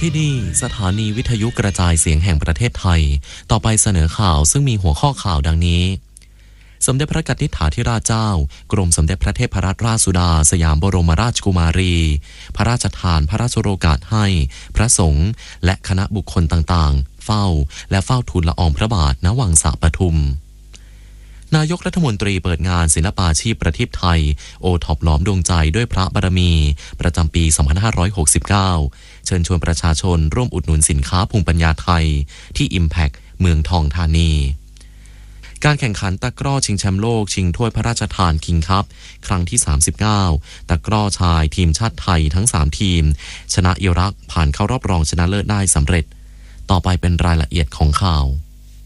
ที่นี่สถานีวิทยุกระจายเสียงแห่งประเทศไทยต่อไปเสนอข่าวซึ่งมีหัวข้อข่าวดังนี้สมเด็จพระกัณฑิฐาธิราชเจ้ากรมสมเด็จพระเทพรัตนราชสุดาสยามบรมราชกุมารีพระราชทานพระราชโองการให้พระสงฆ์และคณะบุคคลต่างๆเฝ้าทูลละอองพระบาทณวังสะปทุมนายกรัฐมนตรีเปิดงานศิลปาชีพประทีปไทยโอท็อปหลอมดวงใจด้วยพระบารมีประจำปี 2569 เชิญชวนประชาชนร่วมอุดหนุนสินค้าภูมิปัญญาไทยที่ Impact เมืองทองธานีการแข่งขันตะกร้อชิงแชมป์โลกชิงถ้วยพระราชทานคิงคัพครั้งที่ 39 ตะกร้อชายทีมชาติไทยทั้ง 3 ทีมชนะอิรักผ่านเข้ารอบรองชนะเลิศได้สำเร็จต่อไปเป็นรายละเอียดของข่าว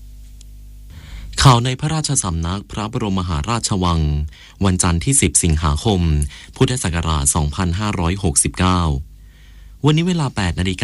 ในพระราชสำนักพระบรมมหาราชวังวันจันทร์ที่ 10 สิงหาคม พุทธศักราช 2569 วันนี้เวลา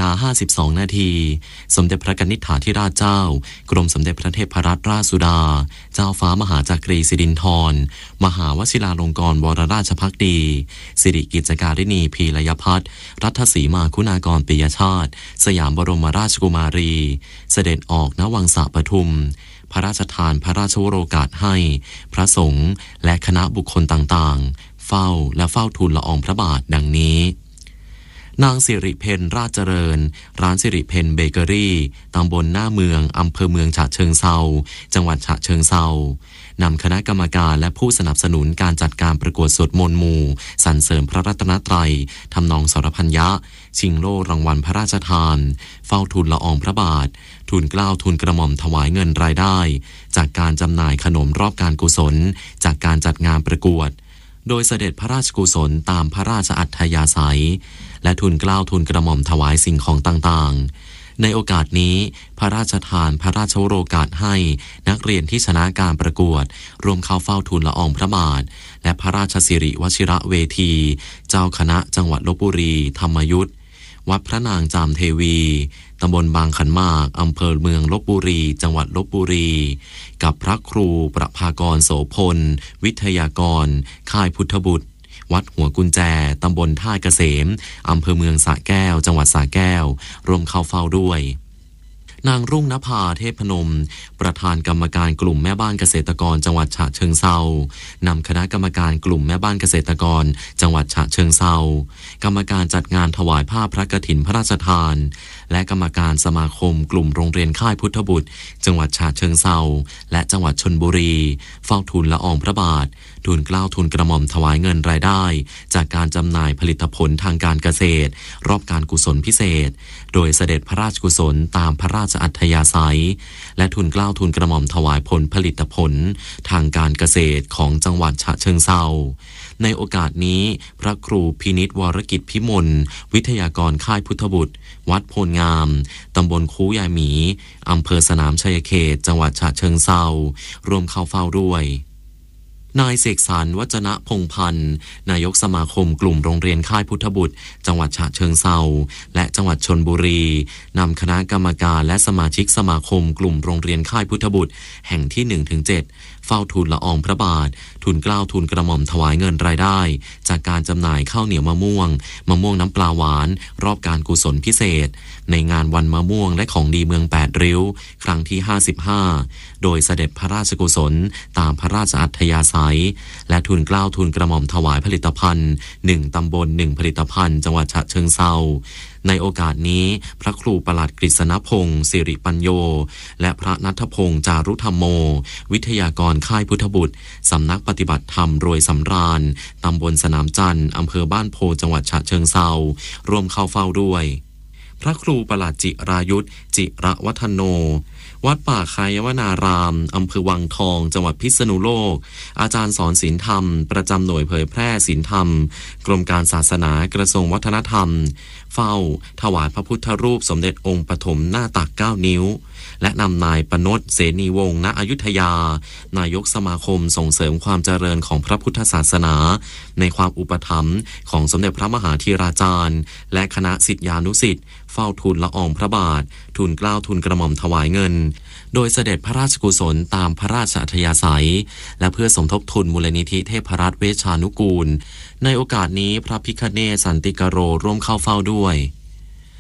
8:52 นาทีสมเด็จพระกัณฑิฐาธิราชเจ้ากรมสมเด็จพระเทพรัตนราชสุดาเจ้าฟ้ามหาจักรีสิรินธรมหาวชิราลงกรณ์วรราชภักดีสิริกิจการิณีพีรยพัฒน์รัตศรีมาคุณากรปิยชาติสยามบรมราชกุมารีเสด็จออกณวังสะปทุมพระราชทานพระราชวโรกาสให้พระสงฆ์และคณะบุคคลต่างๆเฝ้าทูลละอองพระบาทดังนี้นางสิริเพนราชเจริญร้านสิริเพนเบเกอรี่ตำบลหน้าเมืองอำเภอเมืองฉะเชิงเทราจังหวัดฉะเชิงเทรานำคณะกรรมการและผู้สนับสนุนการจัดการประกวดสวดมนต์หมู่สรรเสริญพระรัตนตรัยทำนองสรพัญญะชิงโล่รางวัลพระราชทานเฝ้าทูลละอองพระบาททูลเกล้าทูลกระหม่อมถวายเงินรายได้จากการจำหน่ายขนมรอบการกุศลจากการจัดงานประกวดโดยเสด็จพระราชกุศลตามพระราชอัธยาศัยและทูลเกล้าทูลกระหม่อมถวายสิ่งของต่างๆในโอกาสนี้พระราชทานพระราชวโรกาสให้นักเรียนที่ชนะการประกวดร่วมเข้าเฝ้าทูลละอองพระบาทและพระราชสิริวชิระเวทีเจ้าคณะจังหวัดลพบุรีธรรมยุทธวัดพระนางจามเทวีตำบลบางขันหมากอำเภอเมืองลพบุรีจังหวัดลพบุรีกับพระครูประภากรโสพลวิทยากรค่ายพุทธบุตรวัดหัวกุญแจตำบลท่าเกษมอำเภอเมืองสระแก้วจังหวัดสระแก้วรวมเข้าเฝ้าด้วยนางรุ่งนภาเทพนมประธานกรรมการกลุ่มแม่บ้านเกษตรกรจังหวัดฉะเชิงเทรานำคณะกรรมการกลุ่มแม่บ้านเกษตรกรจังหวัดฉะเชิงเทรากรรมการจัดงานถวายผ้าพระกฐินพระราชทานและกรรมการสมาคมกลุ่มโรงเรียนค่ายพุทธบุตรจังหวัดฉะเชิงเทราและจังหวัดชลบุรีเฝ้าทูลละอองพระบาททูลเกล้าทูลกระหม่อมถวายเงินรายได้จากการจำหน่ายผลิตผลทางการเกษตรรอบการกุศลพิเศษโดยเสด็จพระราชกุศลตามพระราชอัธยาศัยและทูลเกล้าทูลกระหม่อมถวายผลผลิตผลทางการเกษตรของจังหวัดฉะเชิงเทราในโอกาสนี้พระครูพินิจวรกิจพิมลวิทยากรค่ายพุทธบุตรวัดโพลงามตำบลคูยายหมีอำเภอสนามชัยเขตจังหวัดฉะเชิงเทรารวมเข้าเฝ้าด้วยนายเสกสรรวจนะพงษ์พันธ์นายกสมาคมกลุ่มโรงเรียนค่ายพุทธบุตรจังหวัดฉะเชิงเทราและจังหวัดชลบุรีนำคณะกรรมการและสมาชิกสมาคมกลุ่มโรงเรียนค่ายพุทธบุตรแห่งที่ 1-7 เฝ้าทูลละอองพระบาททูลเกล้าทูลกระหม่อมถวายเงินรายได้จากการจำหน่ายข้าวเหนียวมะม่วงน้ำปลาหวานรอบการกุศลพิเศษในงานวันมะม่วงและของดีเมือง8ริ้วครั้งที่ 55โดยเสด็จพระราชกุศลตามพระราชอัธยาศัยและทูลเกล้าทูลกระหม่อมถวายผลิตภัณฑ์1ตำบล1ผลิตภัณฑ์จังหวัดฉะเชิงเทราในโอกาสนี้พระครูประหลัดกฤษณพงศ์สิริปัญโยและพระณัฐพงศ์จารุธรรมโมวิทยากรค่ายพุทธบุตรสำนักปฏิบัติธรรมรวยสำราญตำบลสนามจันทร์อำเภอบ้านโพจังหวัดฉะเชิงเทราร่วมเข้าเฝ้าด้วยพระครูประหลัดจิรายุทธจิระวัฒโนวัดป่าคายวนารามอำเภอวังทองจังหวัดพิษณุโลกอาจารย์สอนศีลธรรมประจำหน่วยเผยแพร่ศีลธรรมกรมการศาสนากระทรวงวัฒนธรรมเฝ้าถวายพระพุทธรูปสมเด็จองค์ปฐมหน้าตัก9นิ้วและนำนายปนดเสนีวงศ์ณอยุธยานายกสมาคมส่งเสริมความเจริญของพระพุทธศาสนาในความอุปถัมภ์ของสมเด็จพระมหาธีราจารย์และคณะศิษยานุศิษย์เฝ้าทูลละอองพระบาททูลเกล้าทูลกระหม่อมถวายเงินโดยเสด็จพระราชกุศลตามพระราชอัธยาศัยและเพื่อสมทบทุนมูลนิธิเทพรัตน์เวชานุกูลในโอกาสนี้พระพิฆเนศสันติกโรร่วมเข้าเฝ้าด้วย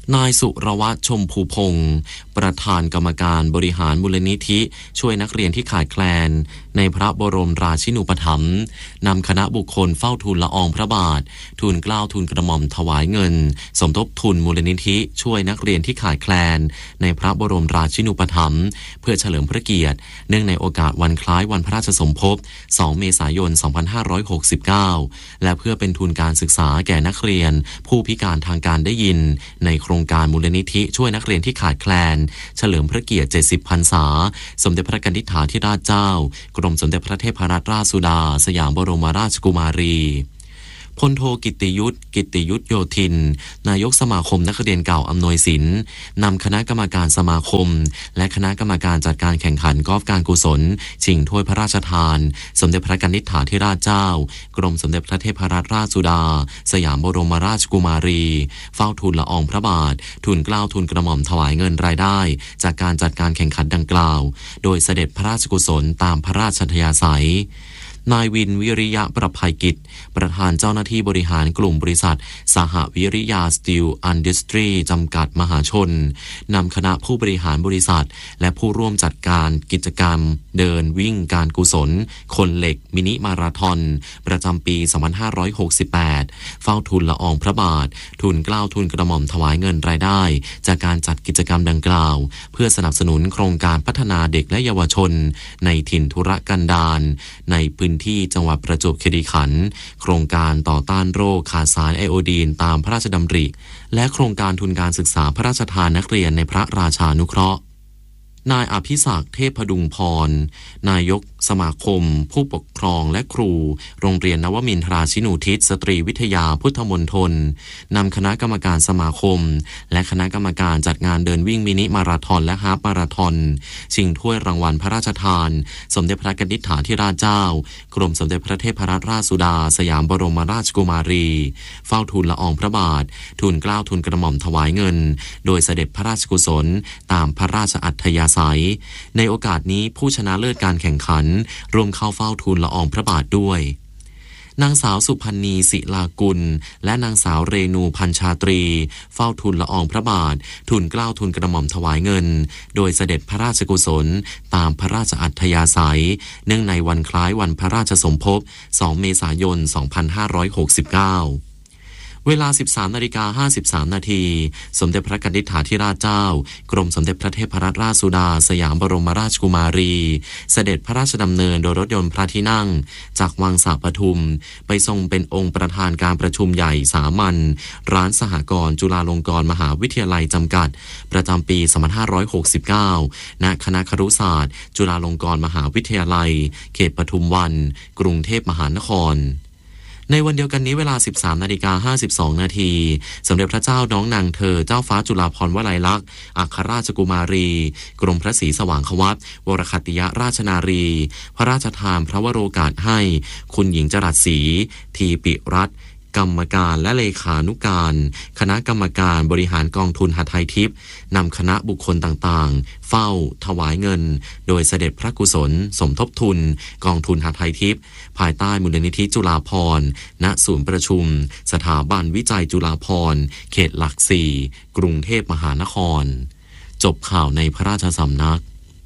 นายสุรวัฒน์ชมพูพงศ์ประธานกรรมการบริหารมูลนิธิช่วยนักเรียนที่ขาดแคลนในพระบรมราชินูปถัมภ์นำคณะบุคคลเฝ้าทูลละอองพระบาททูลเกล้าทูลกระหม่อมถวายเงินสมทบทุนมูลนิธิช่วยนักเรียนที่ขาดแคลนในพระบรมราชินูปถัมภ์เพื่อเฉลิมพระเกียรติเนื่องในโอกาสวันคล้ายวันพระราชสมภพ2 เมษายน 2569และเพื่อเป็นทุนการศึกษาแก่นักเรียนผู้พิการทางการได้ยินในโครงการมูลนิธิช่วยนักเรียนที่ขาดแคลนเฉลิมพระเกียรติ70 พรรษาสมเด็จพระนิธิถาธิราชเจ้ากรมสมเด็จพระเทพรัตนราชสุดาสยามบรมราชกุมารีพลโทกิตติยุทธโยธินนายกสมาคมนักเรียนเก่าอำนวยสินนำคณะกรรมการสมาคมและคณะกรรมการจัดการแข่งขันกอล์ฟการกุศลชิงถ้วยพระราชทานสมเด็จพระนิธิถาธิราชเจ้ากรมสมเด็จพระเทพรัตนราชสุดาสยามบรมราชกุมารีเฝ้าทูลละอองพระบาททูลเกล้าทูลกระหม่อมถวายเงินรายได้จากการจัดการแข่งขันดังกล่าวโดยเสด็จพระราชกุศลตามพระราชอัธยาศัยนายวินวิริยะประภัยกิจประธานเจ้าหน้าที่บริหารกลุ่มบริษัทสหวิริยาสตีลอินดัสทรีจำกัดมหาชนนำคณะผู้บริหารบริษัทและผู้ร่วมจัดการกิจกรรมเดินวิ่งการกุศลคนเหล็กมินิมาราธอนประจำปี 2568 เฝ้าทูลละอองพระบาททูลเกล้าทูลกระหม่อมถวายเงินรายได้จากการจัดกิจกรรมดังกล่าวเพื่อสนับสนุนโครงการพัฒนาเด็กและเยาวชนในถิ่นทุรกันดารในพื้นที่จังหวัดประจวบคีรีขันธ์โครงการต่อต้านโรคขาดสารไอโอดีนตามพระราชดำริและโครงการทุนการศึกษาพระราชทานนักเรียนในพระราชานุเคราะห์นายอภิศักดิ์เทพพดุงพรนายกสมาคมผู้ปกครองและครูโรงเรียนนวมินทราชินูทิศสตรีวิทยาพุทธมณฑลนำคณะกรรมการสมาคมและคณะกรรมการจัดงานเดินวิ่งมินิมาราธอนและฮาล์ฟมาราธอนชิงถ้วยรางวัลพระราชทานสมเด็จพระนิธิถาธิราชเจ้ากรมสมเด็จพระเทพรัตนราชสุดาสยามบรมราชกุมารีเฝ้าทูลละอองพระบาททูลเกล้าทูลกระหม่อมถวายเงินโดยเสด็จพระราชกุศลตามพระราชอัธยาศัยในโอกาสนี้ผู้ชนะเลิศการแข่งขันร่วมเข้าเฝ้าทูลละอองพระบาทด้วยนางสาวสุพันนีศิลากุลและนางสาวเรนูพันชาตรีเฝ้าทูลละอองพระบาททูลเกล้าทูลกระหม่อมถวายเงินโดยเสด็จพระราชกุศลตามพระราชอัธยาศัยเนื่องในวันคล้ายวันพระราชสมภพ2 เมษายน 2569เวลา 13:53 นาทีสมเด็จพระนิธิถาธิราชเจ้ากรมสมเด็จพระเทพรัตนราชสุดาสยามบรมราชกุมารีเสด็จพระราชดำเนินโดยรถยนต์พระที่นั่งจากวังสาปทุมไปทรงเป็นองค์ประธานการประชุมใหญ่สามัญร้านสหกรณ์จุฬาลงกรณ์มหาวิทยาลัยจำกัดประจำปี 2569 ณ คณะครุศาสตร์จุฬาลงกรณ์มหาวิทยาลัยเขตปทุมวันกรุงเทพมหานครในวันเดียวกันนี้เวลา 13:52 นาทีสมเด็จพระเจ้าน้องนางเธอเจ้าฟ้าจุฬาภรณ์วลัยลักษณ์อัครราชกุมารีกรมพระศรีสว่างควัตรวรคัตติยราชนารีพระราชทานพระวโรกาสให้คุณหญิงจรัสศรีทีปิรัตน์กรรมการและเลขานุการคณะกรรมการบริหารกองทุนหทัยทิพย์นำคณะบุคคลต่างๆเฝ้าถวายเงินโดยเสด็จพระกุศลสมทบทุนกองทุนหทัยทิพย์ภายใต้มูลนิธิจุฬาภรณ์ณศูนย์ประชุมสถาบันวิจัยจุฬาภรณ์เขตหลัก4กรุงเทพมหานครจบข่าวในพระราชสำนัก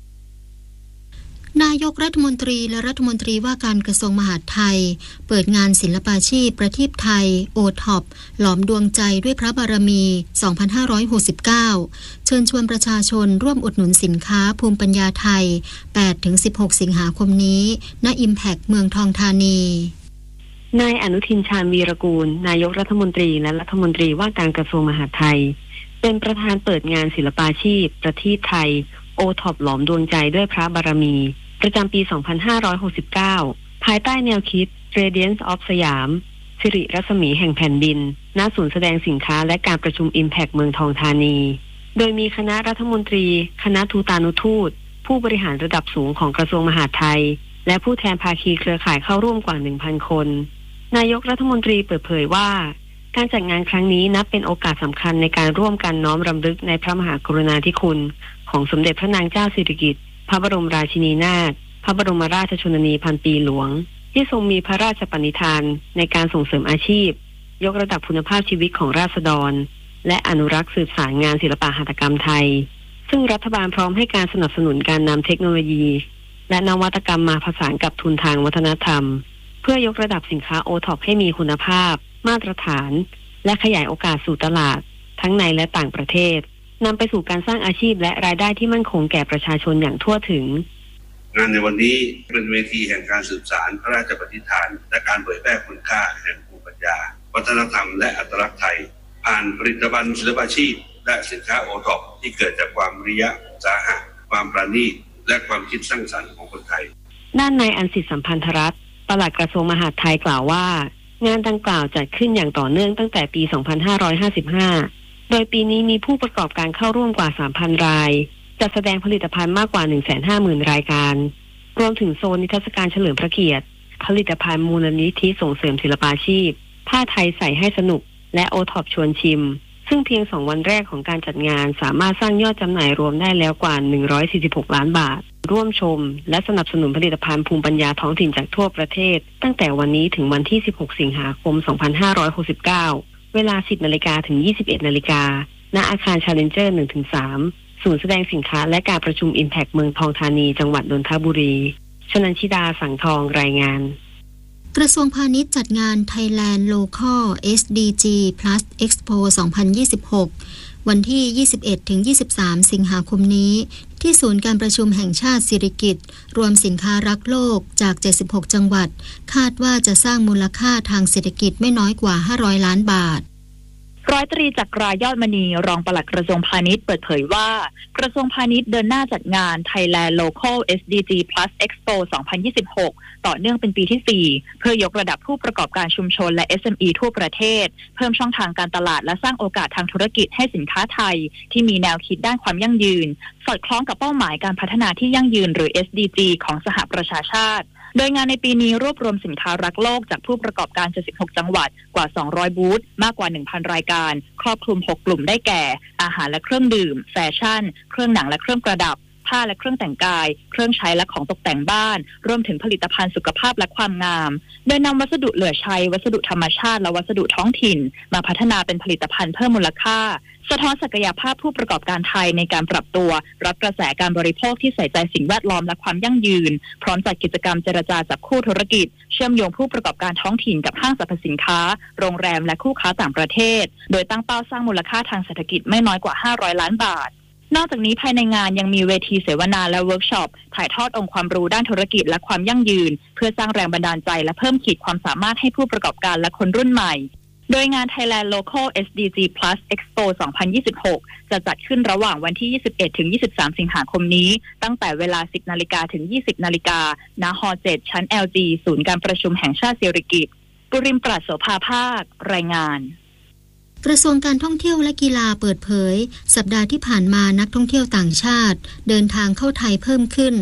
นายกรัฐมนตรีและรัฐมนตรีว่าการกระทรวงมหาดไทยเปิดงานศิลปาชีพประทีปไทยโอท็อปหลอมดวงใจด้วยพระบารมี 2569 เชิญชวนประชาชนร่วมอุดหนุนสินค้าภูมิปัญญาไทย 8-16 สิงหาคมนี้ณ Impact เมืองทองธานีนายอนุทินชาญวีรกูลนายกรัฐมนตรีและรัฐมนตรีว่าการกระทรวงมหาดไทยเป็นประธานเปิดงานศิลปาชีพประทีปไทยโอท็อปหลอมดวงใจด้วยพระบารมีประจำปี 2569 ภายใต้แนวคิด Radiance of สยามสิริรัศมีแห่งแผ่นดินณศูนย์แสดงสินค้าและการประชุม Impact เมืองทองธานีโดยมีคณะรัฐมนตรีคณะทูตานุทูตผู้บริหารระดับสูงของกระทรวงมหาดไทยและผู้แทนภาคีเครือข่ายเข้าร่วมกว่า 1,000 คนนายกรัฐมนตรีเปิดเผยว่าการจัดงานครั้งนี้นับเป็นโอกาสสำคัญในการร่วมกันน้อมรำลึกในพระมหากรุณาธิคุณของสมเด็จพระนางเจ้าสิริกิติ์พระบรมราชินีนาถพระบรมราชชนนีพันปีหลวงที่ทรงมีพระราชปณิธานในการส่งเสริมอาชีพยกระดับคุณภาพชีวิตของราษฎรและอนุรักษ์สืบสานงานศิลปะหัตถกรรมไทยซึ่งรัฐบาลพร้อมให้การสนับสนุนการนำเทคโนโลยีและนวัตกรรมมาผสานกับทุนทางวัฒนธรรมเพื่อยกระดับสินค้า OTOP ให้มีคุณภาพมาตรฐานและขยายโอกาสสู่ตลาดทั้งในและต่างประเทศนำไปสู่การสร้างอาชีพและรายได้ที่มั่นคงแก่ประชาชนอย่างทั่วถึงงานในวันนี้เป็นเวทีแห่งการสืบสานพระราชปณิธานและการเผยแพร่คุณค่าแห่งภูมิปัญญาวัฒนธรรมและอัตลักษณ์ไทยผ่านผลิตภัณฑ์ศิลปาชีพและสินค้า OTOP ที่เกิดจากความวิริยะอุตสาหะความประณีตและความคิดสร้างสรรค์ของคนไทยด้านนายอันสิทธิสัมพันธรัตน์ปลัดกระทรวงมหาดไทยกล่าวว่างานดังกล่าวจัดขึ้นอย่างต่อเนื่องตั้งแต่ปี 2555 โดยปีนี้มีผู้ประกอบการเข้าร่วมกว่า 3,000 รายจัดแสดงผลิตภัณฑ์มากกว่า 150,000 รายการรวมถึงโซนนิทรรศการเฉลิมพระเกียรติผลิตภัณฑ์มูลนิธิส่งเสริมศิลปาชีพผ้าไทยใส่ให้สนุกและ OTOP ชวนชิมซึ่งเพียง2วันแรกของการจัดงานสามารถสร้างยอดจำหน่ายรวมได้แล้วกว่า146ล้านบาทร่วมชมและสนับสนุนผลิตภัณฑ์ภูมิปัญญาท้องถิ่นจากทั่วประเทศตั้งแต่วันนี้ถึงวันที่16สิงหาคม2569เวลา 10 นาฬิกาถึง 21 นาฬิกาณอาคาร Challenger 1-3 ศูนย์แสดงสินค้าและการประชุม Impact เมืองทองธานีจังหวัดนนทบุรีชนัญชิดาสังทองรายงานกระทรวงพาณิชย์จัดงาน Thailand Local SDG Plus Expo 2026 วันที่ 21-23 สิงหาคมนี้ที่ศูนย์การประชุมแห่งชาติสิริกิติ์รวมสินค้ารักโลกจาก 76 จังหวัดคาดว่าจะสร้างมูลค่าทางเศรษฐกิจไม่น้อยกว่า 500 ล้านบาทร้อยตรีจักรายอดมณีรองปลัดกระทรวงพาณิชย์เปิดเผยว่ากระทรวงพาณิชย์เดินหน้าจัดงาน Thailand Local SDG Plus Expo 2026 ต่อเนื่องเป็นปีที่ 4 เพื่อยกระดับผู้ประกอบการชุมชนและ SME ทั่วประเทศเพิ่มช่องทางการตลาดและสร้างโอกาสทางธุรกิจให้สินค้าไทยที่มีแนวคิดด้านความยั่งยืนสอดคล้องกับเป้าหมายการพัฒนาที่ยั่งยืนหรือ SDG ของสหประชาชาติโดยงานในปีนี้รวบรวมสินค้ารักโลกจากผู้ประกอบการ 76 จังหวัดกว่า 200 บูธมากกว่า 1,000 รายการครอบคลุม 6 กลุ่มได้แก่อาหารและเครื่องดื่มแฟชั่นเครื่องหนังและเครื่องประดับผ้าและเครื่องแต่งกายเครื่องใช้และของตกแต่งบ้านรวมถึงผลิตภัณฑ์สุขภาพและความงามโดยนำวัสดุเหลือใช้วัสดุธรรมชาติและวัสดุท้องถิ่นมาพัฒนาเป็นผลิตภัณฑ์เพิ่มมูลค่าสะท้อนศักยภาพผู้ประกอบการไทยในการปรับตัวรับกระแสการบริโภคที่ใส่ใจสิ่งแวดล้อมและความยั่งยืนพร้อมจัดกิจกรรมเจรจาจับคู่ธุรกิจเชื่อมโยงผู้ประกอบการท้องถิ่นกับห้างสรรพสินค้าโรงแรมและคู่ค้าต่างประเทศโดยตั้งเป้าสร้างมูลค่าทางเศรษฐกิจไม่น้อยกว่า500ล้านบาทนอกจากนี้ภายในงานยังมีเวทีเสวนาและเวิร์กช็อปถ่ายทอดองค์ความรู้ด้านธุรกิจและความยั่งยืนเพื่อสร้างแรงบันดาลใจและเพิ่มขีดความสามารถให้ผู้ประกอบการและคนรุ่นใหม่โดยงาน Thailand Local SDG Plus Expo 2026 จะจัดขึ้นระหว่างวันที่ 21-23 สิงหาคมนี้ตั้งแต่เวลา 10 นาฬิกาถึง 20 นาฬิกาณ ฮ. 7 ชั้น LG ศูนย์การประชุมแห่งชาติสิริกิติ์ปุริมปราศโสภาภาครายงานกระทรวงการท่องเที่ยวและกีฬาเปิดเผยสัปดาห์ที่ผ่านมานักท่องเที่ยวต่างชาติเดินทางเข้าไทยเพิ่มขึ้น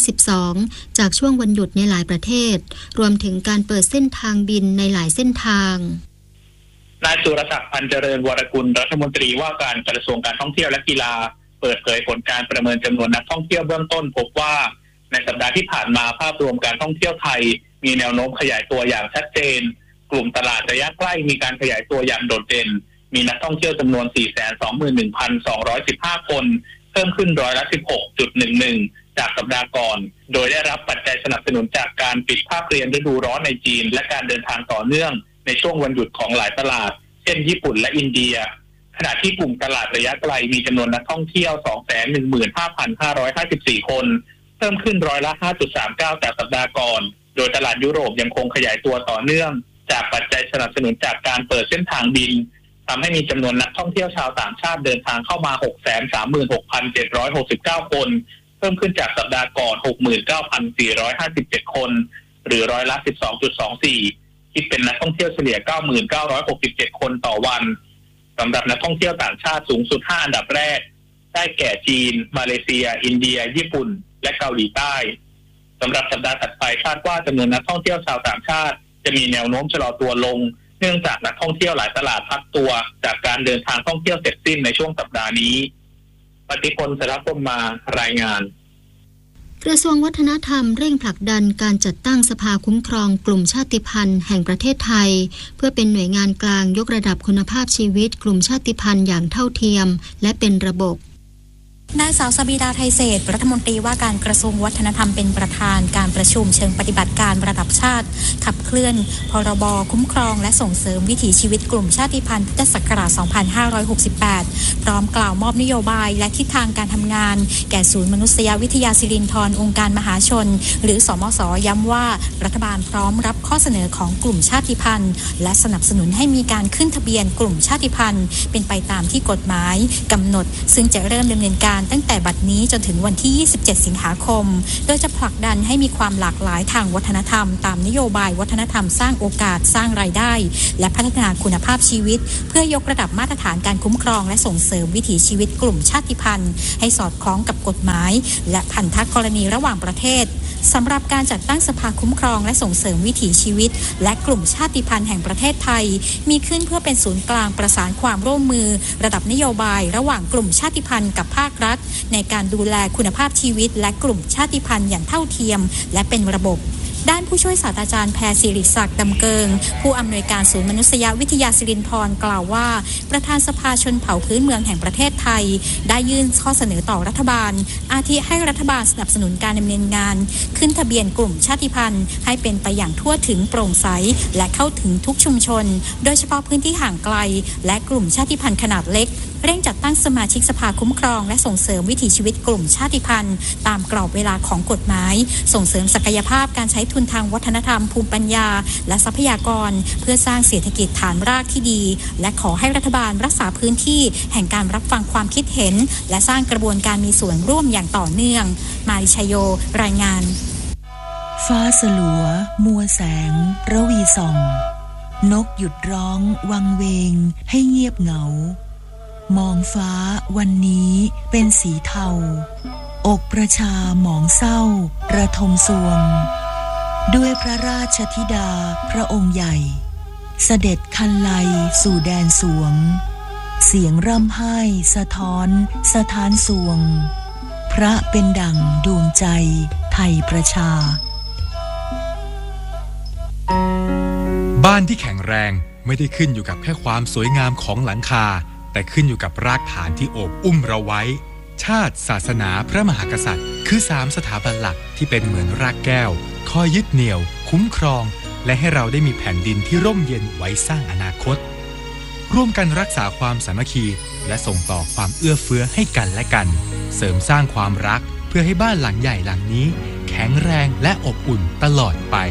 12%จากช่วงวันหยุดในหลายประเทศรวมถึงการเปิดเส้นทางบินในหลายเส้นทางนายสุรศักดิ์พันเจริญวรกุลรัฐมนตรีว่าการกระทรวงการท่องเที่ยวและกีฬาเปิดเผยผลการประเมินจำนวนนักท่องเที่ยวเบื้องต้นพบว่าในสัปดาห์ที่ผ่านมาภาพรวมการท่องเที่ยวไทยมีแนวโน้มขยายตัวอย่างชัดเจนกลุ่มตลาดระยะใกล้มีการขยายตัวอย่างโดดเด่นมีนักท่องเที่ยวจำนวน 421,215 คนเพิ่มขึ้น16.11% จากสัปดาห์ก่อนโดยได้รับปัจจัยสนับสนุนจากการปิดภาคเรียนฤดูร้อนในจีนและการเดินทางต่อเนื่องในช่วงวันหยุดของหลายตลาดเช่นญี่ปุ่นและอินเดียขณะที่กลุ่มตลาดระยะไกลมีจำนวนนักท่องเที่ยว 215,554 คนเพิ่มขึ้น5.39% จากสัปดาห์ก่อนโดยตลาดยุโรปยังคงขยายตัวต่อเนื่องจากปัจจัยสนับสนุนจากการเปิดเส้นทางบินทำให้มีจำนวนนักท่องเที่ยวชาวต่างชาติเดินทางเข้ามา 636,769 คนเพิ่มขึ้นจากสัปดาห์ก่อน 69,457 คนหรือ12.24%คิดเป็นนักท่องเที่ยวเฉลี่ย 9,967 คนต่อวันสำหรับนักท่องเที่ยวต่างชาติสูงสุด5อันดับแรกได้แก่จีนมาเลเซียอินเดียญี่ปุ่นและเกาหลีใต้สำหรับสัปดาห์ถัดไปคาดว่าจำนวนนักท่องเที่ยวชาวต่างชาติจะมีแนวโน้มชะลอตัวลงเนื่องจากนักท่องเที่ยวหลายตลาดพักตัวจากการเดินทางท่องเที่ยวเสร็จสิ้นในช่วงสัปดาห์นี้ปฏิพล สรพมารายงานกระทรวงวัฒนธรรมเร่งผลักดันการจัดตั้งสภาคุ้มครองกลุ่มชาติพันธุ์แห่งประเทศไทยเพื่อเป็นหน่วยงานกลางยกระดับคุณภาพชีวิตกลุ่มชาติพันธุ์อย่างเท่าเทียมและเป็นระบบนางสาวสบิดาไทยเศรษฐ์รัฐมนตรีว่าการกระทรวงวัฒนธรรมเป็นประธานการประชุมเชิงปฏิบัติการระดับชาติขับเคลื่อนพรบคุ้มครองและส่งเสริมวิถีชีวิตกลุ่มชาติพันธุ์พุทธศักราช 2568 พร้อมกล่าวมอบนโยบายและทิศทางการทำงานแก่ศูนย์มนุษยวิทยาสิรินธรองค์การมหาชนหรือสมส.ย้ำว่ารัฐบาลพร้อมรับข้อเสนอของกลุ่มชาติพันธุ์และสนับสนุนให้มีการขึ้นทะเบียนกลุ่มชาติพันธุ์เป็นไปตามที่กฎหมายกำหนดซึ่งจะเริ่มดำเนินการตั้งแต่บัดนี้จนถึงวันที่ 27 สิงหาคมโดยจะผลักดันให้มีความหลากหลายทางวัฒนธรรมตามนโยบายวัฒนธรรมสร้างโอกาสสร้างรายได้และพัฒนาคุณภาพชีวิตเพื่อยกระดับมาตรฐานการคุ้มครองและส่งเสริมวิถีชีวิตกลุ่มชาติพันธุ์ให้สอดคล้องกับกฎหมายและพันธกรณีระหว่างประเทศสำหรับการจัดตั้งสภาคุ้มครองและส่งเสริมวิถีชีวิตและกลุ่มชาติพันธุ์แห่งประเทศไทยมีขึ้นเพื่อเป็นศูนย์กลางประสานความร่วมมือระดับนโยบายระหว่างกลุ่มชาติพันธุ์กับภาครัฐในการดูแลคุณภาพชีวิตและกลุ่มชาติพันธุ์อย่างเท่าเทียมและเป็นระบบด้านผู้ช่วยศาสตราจารย์แพรศิริศักดิ์ดำเกิงผู้อำนวยการศูนย์มนุษยวิทยาสิรินธรกล่าวว่าประธานสภาชนเผ่าพื้นเมืองแห่งประเทศไทยได้ยื่นข้อเสนอต่อรัฐบาลอาทิให้รัฐบาลสนับสนุนการดำเนินงานขึ้นทะเบียนกลุ่มชาติพันธุ์ให้เป็นไปอย่างทั่วถึงโปร่งใสและเข้าถึงทุกชุมชนโดยเฉพาะพื้นที่ห่างไกลและกลุ่มชาติพันธุ์ขนาดเล็กเร่งจัดตั้งสมาชิกสภาคุ้มครองและส่งเสริมวิถีชีวิตกลุ่มชาติพันธุ์ตามกรอบเวลาของกฎหมายส่งเสริมศักยภาพการใช้ทุนทางวัฒนธรรมภูมิปัญญาและทรัพยากรเพื่อสร้างเศรษฐกิจฐานรากที่ดีและขอให้รัฐบาลรักษาพื้นที่แห่งการรับฟังความคิดเห็นและสร้างกระบวนการมีส่วนร่วมอย่างต่อเนื่องมาริชโยรายงานฟ้าสลัวมัวแสงระวีส่องนกหยุดร้องวังเวงให้เงียบเหงามองฟ้าวันนี้เป็นสีเทาอกประชาหมองเศร้าระทมสวงด้วยพระราชธิดาพระองค์ใหญ่เสด็จคันไลสู่แดนสวงเสียงร่ำไห้สะท้อนสถานสวงพระเป็นดั่งดวงใจไทยประชาบ้านที่แข็งแรงไม่ได้ขึ้นอยู่กับแค่ความสวยงามของหลังคาแต่ขึ้นอยู่กับรากฐานที่โอบอุ้มเราไว้ชาติศาสนาพระมหากษัตริย์คือ3สถาบันหลักที่เป็นเหมือนรากแก้วคอยยึดเหนี่ยวคุ้มครองและให้เราได้มีแผ่นดินที่ร่มเย็นไว้สร้างอนาคตร่วมกันรักษาความสามัคคีและส่งต่อความเอื้อเฟื้อให้กันและกันเสริมสร้างความรักเพื่อให้บ้านหลังใหญ่หลังนี้แข็งแรงและอบอุ่นตลอดไป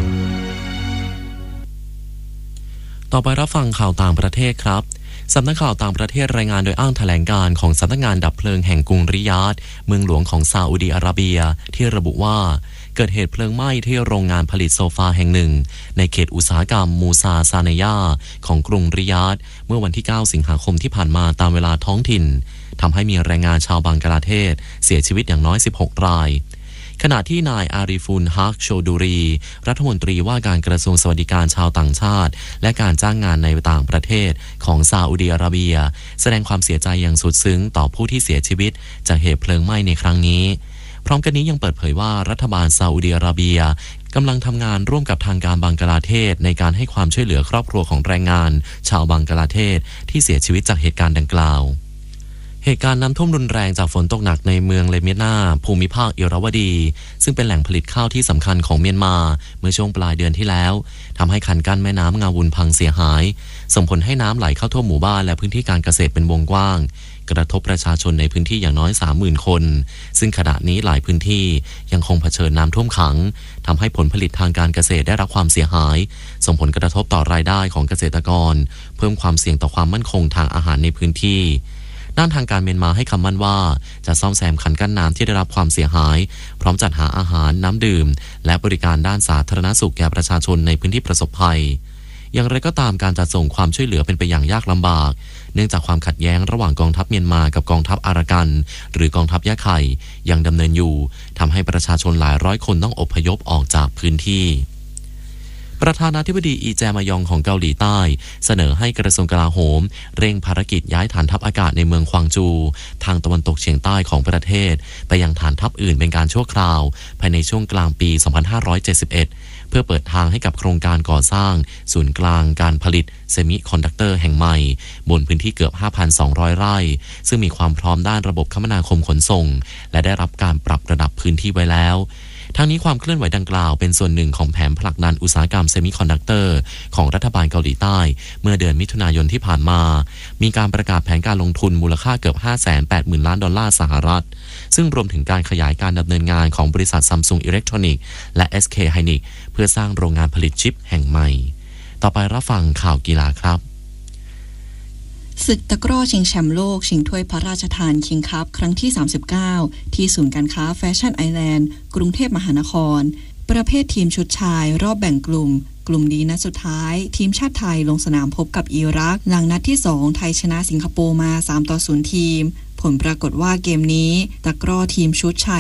ต่อไปรับฟังข่าวต่างประเทศครับสำนักข่าวต่างประเทศรายงานโดยอ้างแถลงการของสำนักงานดับเพลิงแห่งกรุงริยาดเมืองหลวงของซาอุดีอาระเบียที่ระบุว่าเกิดเหตุเพลิงไหม้ที่โรงงานผลิตโซฟาแห่งหนึ่งในเขตอุตสาหกรรมมูซาซาเนยาของกรุงริยาดเมื่อวันที่9สิงหาคมที่ผ่านมาตามเวลาท้องถิ่นทำให้มีแรงงานชาวบังกลาเทศเสียชีวิตอย่างน้อย16รายขณะที่นายอาริฟุนฮักโชดูรีรัฐมนตรีว่าการกระทรวงสวัสดิการชาวต่างชาติและการจ้างงานในต่างประเทศของซาอุดิอาระเบียแสดงความเสียใจอย่างสุดซึ้งต่อผู้ที่เสียชีวิตจากเหตุเพลิงไหม้ในครั้งนี้พร้อมกันนี้ยังเปิดเผยว่ารัฐบาลซาอุดิอาระเบียกำลังทำงานร่วมกับทางการบังกลาเทศในการให้ความช่วยเหลือครอบครัวของแรงงานชาวบังกลาเทศที่เสียชีวิตจากเหตุการณ์ดังกล่าวเหตุการณ์น้ำท่วมรุนแรงจากฝนตกหนักในเมืองเลเมียนาภูมิภาคอิราวดีซึ่งเป็นแหล่งผลิตข้าวที่สำคัญของเมียนมาเมื่อช่วงปลายเดือนที่แล้วทำให้คันกั้นแม่น้ำงาวุนพังเสียหายส่งผลให้น้ำไหลเข้าท่วมหมู่บ้านและพื้นที่การเกษตรเป็นวงกว้างกระทบประชาชนในพื้นที่อย่างน้อย 30,000 คนซึ่งขณะนี้หลายพื้นที่ยังคงเผชิญน้ำท่วมขังทำให้ผลผลิตทางการเกษตรได้รับความเสียหายส่งผลกระทบต่อรายได้ของเกษตรกรเพิ่มความเสี่ยงต่อความมั่นคงทางอาหารในพื้นที่ด้านทางการเมียนมาให้คำมั่นว่าจะซ่อมแซมคันกั้นน้ำที่ได้รับความเสียหายพร้อมจัดหาอาหารน้ำดื่มและบริการด้านสาธารณสุขแก่ประชาชนในพื้นที่ประสบภัยอย่างไรก็ตามการจัดส่งความช่วยเหลือเป็นไปอย่างยากลำบากเนื่องจากความขัดแย้งระหว่างกองทัพเมียนมากับกองทัพอารากันหรือกองทัพยะไข่ยังดำเนินอยู่ทำให้ประชาชนหลายร้อยคนต้องอพยพออกจากพื้นที่ไปประธานาธิบดีอีแจมายองของเกาหลีใต้เสนอให้กระทรวงกลาโหมเร่งภารกิจย้ายฐานทัพอากาศในเมืองควางจูทางตะวันตกเฉียงใต้ของประเทศไปยังฐานทัพอื่นเป็นการชั่วคราวภายในช่วงกลางปี 2571 เพื่อเปิดทางให้กับโครงการก่อสร้างศูนย์กลางการผลิตเซมิคอนดักเตอร์แห่งใหม่บนพื้นที่เกือบ 5,200 ไร่ซึ่งมีความพร้อมด้านระบบคมนาคมขนส่งและได้รับการปรับระดับพื้นที่ไว้แล้วทั้งนี้ความเคลื่อนไหวดังกล่าวเป็นส่วนหนึ่งของแผนผลักดันอุตสาหกรรมเซมิคอนดักเตอร์ของรัฐบาลเกาหลีใต้เมื่อเดือนมิถุนายนที่ผ่านมามีการประกาศแผนการลงทุนมูลค่าเกือบ 580,000 ล้านดอลลาร์สหรัฐซึ่งรวมถึงการขยายการดำเนินงานของบริษัท Samsung Electronics และ SK Hynix เพื่อสร้างโรงงานผลิตชิปแห่งใหม่ต่อไปรับฟังข่าวกีฬาครับศึกตะกร้อชิงแชมป์โลกชิงถ้วยพระราชทานคิงส์คัพครั้งที่39ที่ศูนย์การค้าแฟชั่นไอแลนด์กรุงเทพมหานครประเภททีมชุดชายรอบแบ่งกลุ่มดีนัดสุดท้ายทีมชาติไทยลงสนามพบกับอิรักหลังนัดที่2ไทยชนะสิงคโปร์มา3-0ทีมผลปรากฏว่าเกมนี้ตะกร้อทีมชุดชาย